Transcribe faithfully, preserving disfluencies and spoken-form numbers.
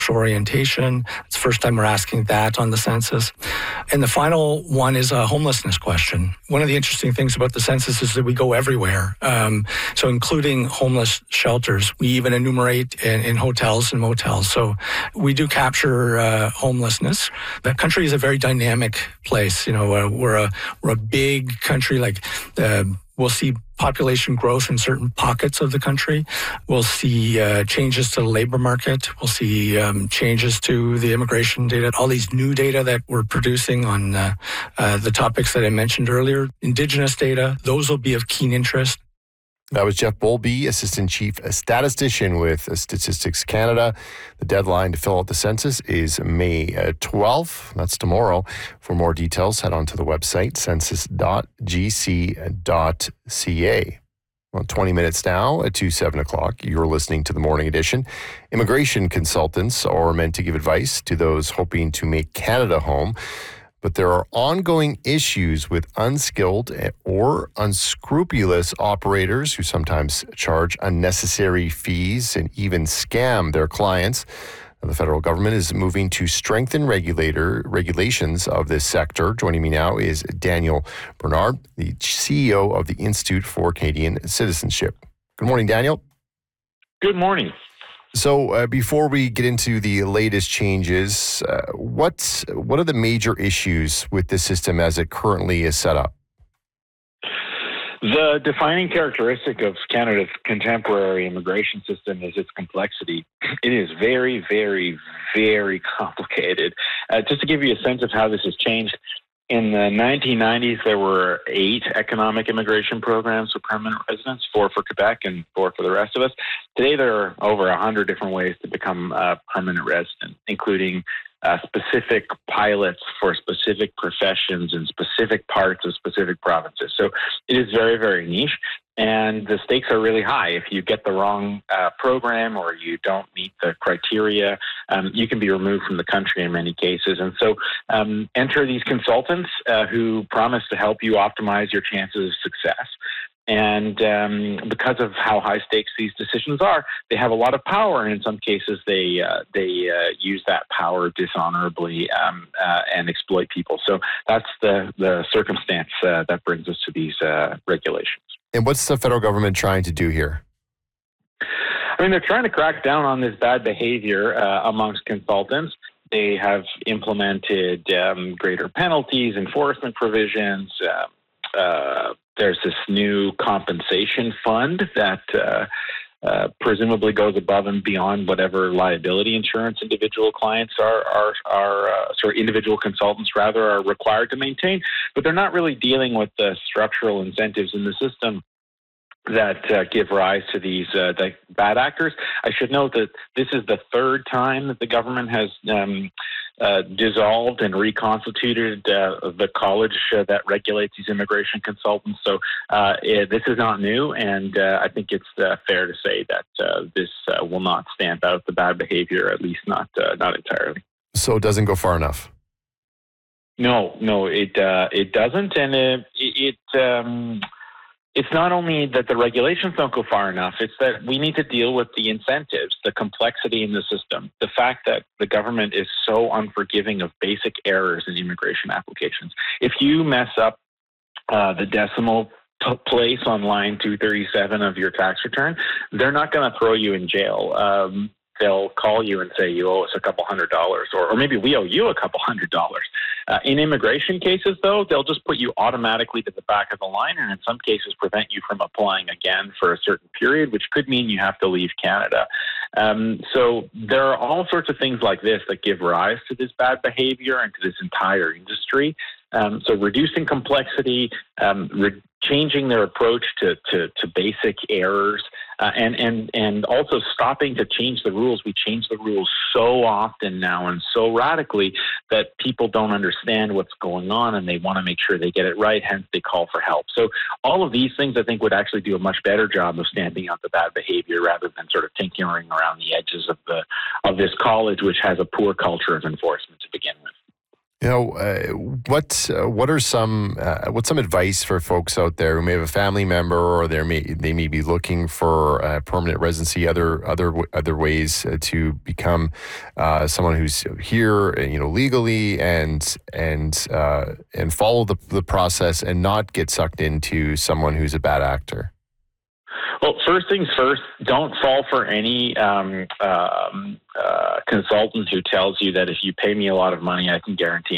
orientation. It's the first time we're asking that on the census. And the final one is a homelessness question. One of the interesting things about the census is that we go everywhere. Um, so including homeless shelters, we even enumerate in, in hotels and motels. So we do capture uh, homelessness. The country is a very dynamic place. You know, uh, we're a we're a big country. Like uh, we'll see population growth in certain pockets of the country. We'll see uh, changes to the labor market. We'll see um, changes to the immigration data, all these new data that we're producing on uh, uh, the topics that I mentioned earlier. Indigenous data, those will be of keen interest. That was Jeff Bowlby, Assistant Chief Statistician with Statistics Canada. The deadline to fill out the census is May twelfth. That's tomorrow. For more details, head on to the website, census dot g c dot c a. Well, twenty minutes now to seven o'clock. You're listening to the Morning Edition. Immigration consultants are meant to give advice to those hoping to make Canada home. But there are ongoing issues with unskilled or unscrupulous operators who sometimes charge unnecessary fees and even scam their clients. Now, the federal government is moving to strengthen regulator regulations of this sector. Joining me now is Daniel Bernard, the C E O of the Institute for Canadian Citizenship. Good morning, Daniel. Good morning. So uh, before we get into the latest changes, uh, what what are the major issues with the system as it currently is set up? The defining characteristic of Canada's contemporary immigration system is its complexity. It is very, very, very complicated. Uh, just to give you a sense of how this has changed, in the nineteen nineties, there were eight economic immigration programs for permanent residents, four for Quebec and four for the rest of us. Today, there are over one hundred different ways to become a permanent resident, including uh, specific pilots for specific professions in specific parts of specific provinces. So it is very, very niche. And the stakes are really high. If you get the wrong uh, program or you don't meet the criteria, um, you can be removed from the country in many cases. And so um, enter these consultants uh, who promise to help you optimize your chances of success. And um, because of how high stakes these decisions are, they have a lot of power, and in some cases, they uh, they uh, use that power dishonorably um, uh, and exploit people. So that's the the circumstance uh, that brings us to these uh, regulations. And what's the federal government trying to do here? I mean, they're trying to crack down on this bad behavior uh, amongst consultants. They have implemented um, greater penalties, enforcement provisions. Uh, uh, there's this new compensation fund that uh, uh, presumably goes above and beyond whatever liability insurance individual clients are, are, are uh, sorry, individual consultants rather are required to maintain. But they're not really dealing with the structural incentives in the system that uh, give rise to these uh, the bad actors. I should note that this is the third time that the government has um, uh, dissolved and reconstituted uh, the college uh, that regulates these immigration consultants. So uh, it, this is not new, and uh, I think it's uh, fair to say that uh, this uh, will not stamp out the bad behavior, at least not uh, not entirely. So it doesn't go far enough? No, no, it uh, it doesn't, and it. it um, It's not only that the regulations don't go far enough, it's that we need to deal with the incentives, the complexity in the system, the fact that the government is so unforgiving of basic errors in immigration applications. If you mess up uh, the decimal p- place on line two thirty-seven of your tax return, they're not going to throw you in jail. Um, they'll call you and say you owe us a couple hundred dollars, or, or maybe we owe you a couple hundred dollars. Uh, in immigration cases, though, they'll just put you automatically to the back of the line, and in some cases prevent you from applying again for a certain period, which could mean you have to leave Canada. Um, so there are all sorts of things like this that give rise to this bad behavior and to this entire industry. Um, so reducing complexity, um, re- changing their approach to, to, to basic errors, uh, and, and, and also stopping to change the rules. We change the rules so often now and so radically that people don't understand what's going on, and they want to make sure they get it right, hence they call for help. So all of these things, I think, would actually do a much better job of stamping out the bad behavior rather than sort of tinkering around the edges of the of this college, which has a poor culture of enforcement to begin with. You know, uh, what uh, what are some uh, what's some advice for folks out there who may have a family member, or they may they may be looking for uh, permanent residency, other other other ways uh, to become uh, someone who's here, you know, legally and and uh, and follow the the process and not get sucked into someone who's a bad actor? Well, first things first, don't fall for any um, um, uh, consultant who tells you that if you pay me a lot of money, I can guarantee